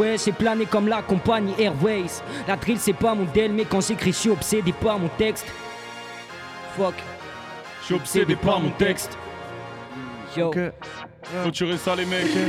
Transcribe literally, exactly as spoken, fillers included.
Ouais, c'est plané comme la compagnie Airways. La drill c'est pas mon del, mais quand j'écris, je suis obsédé par mon texte. Fuck. Je suis obsédé par mon texte. Yo. Ok. Clôturez ça les mecs.